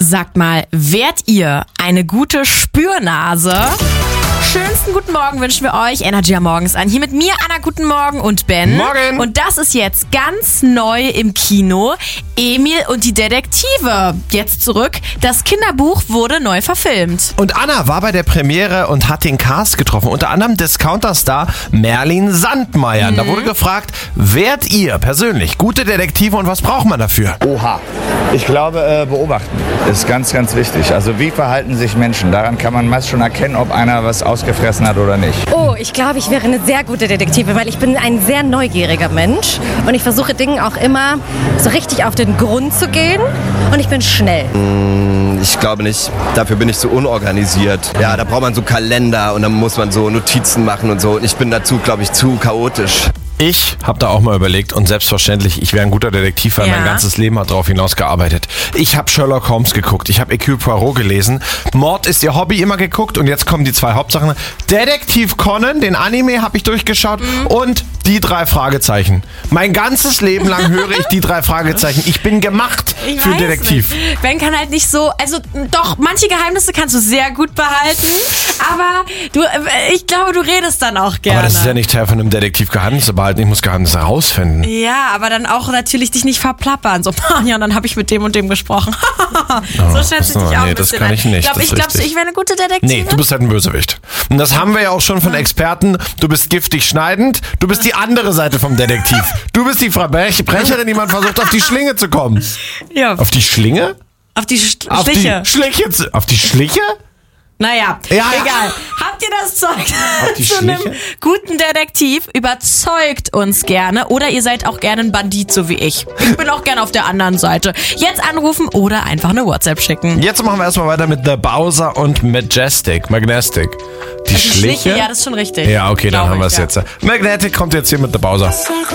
Sagt mal, wärt ihr eine gute Spürnase? Schönsten guten Morgen wünschen wir euch. Energy am Morgens an. Hier mit mir, Anna, guten Morgen und Ben. Morgen. Und das ist jetzt ganz neu im Kino. Emil und die Detektive. Jetzt zurück. Das Kinderbuch wurde neu verfilmt. Und Anna war bei der Premiere und hat den Cast getroffen. Unter anderem Discounter-Star Merlin Sandmeier. Da wurde gefragt, wärt ihr persönlich gute Detektive und was braucht man dafür? Oha. Ich glaube, beobachten ist ganz, ganz wichtig. Also wie verhalten sich Menschen? Daran kann man meist schon erkennen, ob einer was ausgefressen hat oder nicht. Oh, ich glaube, ich wäre eine sehr gute Detektive, weil ich bin ein sehr neugieriger Mensch und ich versuche Dingen auch immer so richtig auf den Grund zu gehen und ich bin schnell. Ich glaube nicht. Dafür bin ich zu unorganisiert. Ja, da braucht man so Kalender und dann muss man so Notizen machen und so. Und ich bin dazu, glaube ich, zu chaotisch. Ich habe da auch mal überlegt und selbstverständlich, ich wäre ein guter Detektiv, weil mein ganzes Leben hat darauf hinausgearbeitet. Ich habe Sherlock Holmes geguckt, ich habe Hercule Poirot gelesen, Mord ist ihr Hobby immer geguckt und jetzt kommen die zwei Hauptsachen. Detektiv Conan, den Anime habe ich durchgeschaut und die 3 Fragezeichen. Mein ganzes Leben lang höre ich die 3 Fragezeichen. Ich bin gemacht für Detektiv. Nicht. Ben kann halt nicht so, also doch, manche Geheimnisse kannst du sehr gut behalten, aber ich glaube, du redest dann auch gerne. Aber das ist ja nicht Teil von einem Detektiv Geheimnisse behalten, ich muss Geheimnisse herausfinden. Ja, aber dann auch natürlich dich nicht verplappern. So, ja, und dann habe ich mit dem und dem gesprochen. So schätze ich dich auch ein bisschen das kann ich nicht. Ich glaube, ich wäre eine gute Detektive. Nee, du bist halt ein Bösewicht. Und das haben wir ja auch schon von Experten. Du bist giftig schneidend, du bist die andere Seite vom Detektiv. Du bist die Verbrecherin, die man versucht, auf die Schlinge zu kommen. Ja. Auf die Schlinge? Auf die Schliche. Auf die Schliche? Naja, ja. Egal. Habt ihr das Zeug die zu einem Schliche? guten Detektiv? Überzeugt uns gerne. Oder ihr seid auch gerne ein Bandit, so wie ich. Ich bin auch gerne auf der anderen Seite. Jetzt anrufen oder einfach eine WhatsApp schicken. Jetzt machen wir erstmal weiter mit The Bowser und Magnestic. Die Schliche? Ja, das ist schon richtig. Ja, okay, dann Glaube haben wir es ich, ja. jetzt. Magnetic kommt jetzt hier mit The Bowser.